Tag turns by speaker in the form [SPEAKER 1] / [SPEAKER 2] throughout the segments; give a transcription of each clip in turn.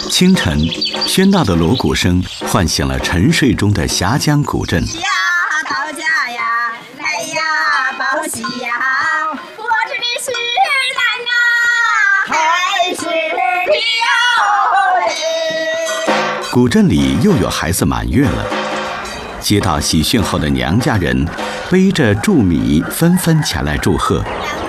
[SPEAKER 1] 清晨，喧闹的锣鼓声唤醒了沉睡中的峡江古镇。
[SPEAKER 2] 呀，到家呀，来呀，报喜呀！我这里是男啊，还是女哦？
[SPEAKER 1] 古镇里又有孩子满月了，接到喜讯后的娘家人背着祝米，纷纷前来祝贺。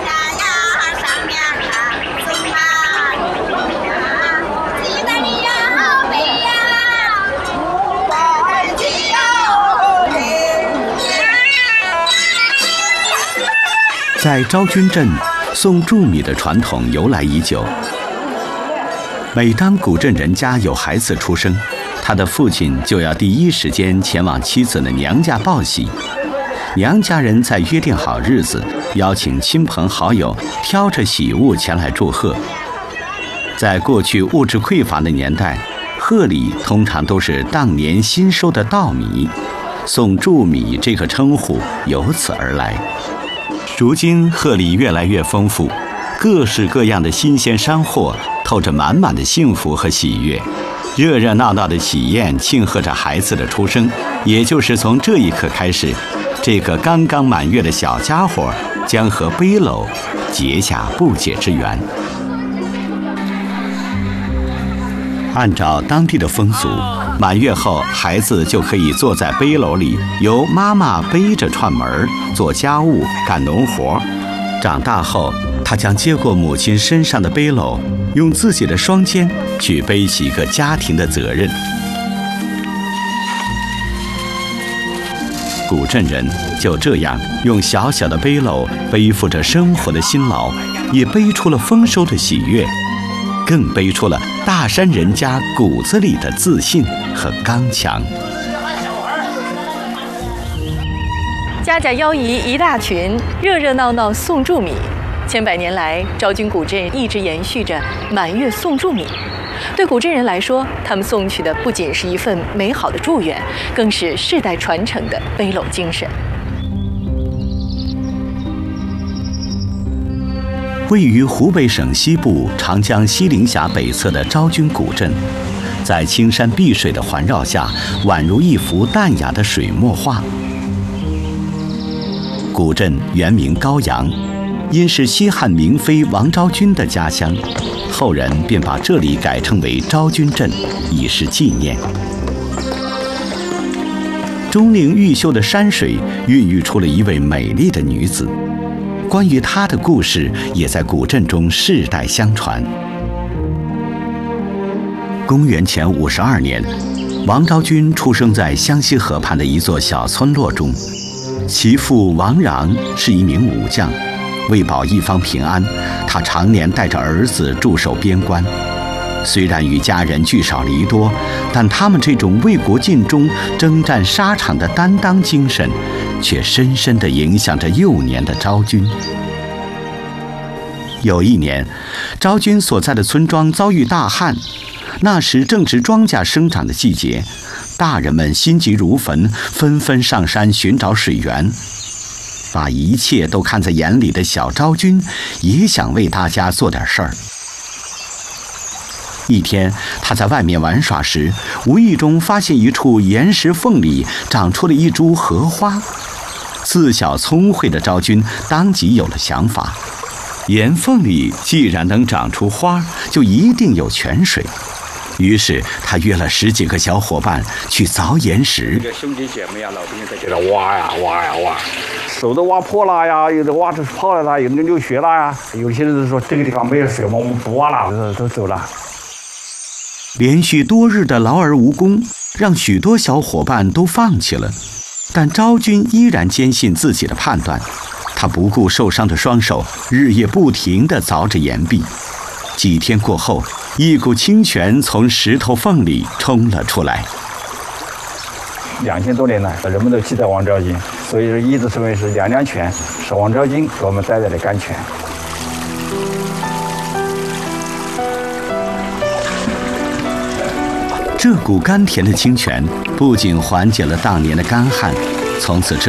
[SPEAKER 1] 在昭君镇，送祝米的传统由来已久。每当古镇人家有孩子出生，他的父亲就要第一时间前往妻子的娘家报喜。娘家人在约定好日子，邀请亲朋好友挑着喜物前来祝贺。在过去物质匮乏的年代，贺礼通常都是当年新收的稻米，送祝米这个称呼由此而来。如今贺礼越来越丰富，各式各样的新鲜山货透着满满的幸福和喜悦，热热闹闹的喜宴庆贺着孩子的出生。也就是从这一刻开始，这个刚刚满月的小家伙将和背篓结下不解之缘。按照当地的风俗，满月后孩子就可以坐在背篓里，由妈妈背着串门做家务干农活。长大后，他将接过母亲身上的背篓，用自己的双肩去背起一个家庭的责任。古镇人就这样用小小的背篓背负着生活的辛劳，也背出了丰收的喜悦，更背出了大山人家骨子里的自信和刚强。
[SPEAKER 3] 家家邀姨一大群，热热闹闹送祝米。千百年来，昭君古镇一直延续着满月送祝米。对古镇人来说，他们送去的不仅是一份美好的祝愿，更是世代传承的背篓精神。
[SPEAKER 1] 位于湖北省西部长江西陵峡北侧的昭君古镇，在青山碧水的环绕下，宛如一幅淡雅的水墨画。古镇原名高阳，因是西汉明妃王昭君的家乡，后人便把这里改称为昭君镇，以示纪念。钟灵毓秀的山水孕育出了一位美丽的女子，关于她的故事也在古镇中世代相传。公元前52年，王昭君出生在湘西河畔的一座小村落中，其父王穰是一名武将，为保一方平安，他常年带着儿子驻守边关。虽然与家人聚少离多，但他们这种为国尽忠、征战沙场的担当精神，却深深地影响着幼年的昭君。有一年，昭君所在的村庄遭遇大旱，那时正值庄稼生长的季节，大人们心急如焚，纷纷上山寻找水源。把一切都看在眼里的小昭君，也想为大家做点事儿。一天，他在外面玩耍时，无意中发现一处岩石缝里长出了一株荷花。自小聪慧的昭君当即有了想法：岩缝里既然能长出花，就一定有泉水。于是他约了10几个小伙伴去凿岩石。
[SPEAKER 4] 这个兄弟姐妹呀，老兵在这里挖呀挖呀挖，手都挖破了呀，有的挖出泡了啦，有的流血了呀。有些人都说这个地方没有水嘛，我们不挖了，都走了。
[SPEAKER 1] 连续多日的劳而无功，让许多小伙伴都放弃了。但昭君依然坚信自己的判断，她不顾受伤的双手，日夜不停地凿着岩壁。几天过后，一股清泉从石头缝里冲了出来。
[SPEAKER 4] 2000多年了，人们都期待王昭君，所以说一直称为是娘娘泉，是王昭君给我们带来的甘泉。
[SPEAKER 1] 这股甘甜的清泉不仅缓解了当年的干旱，从此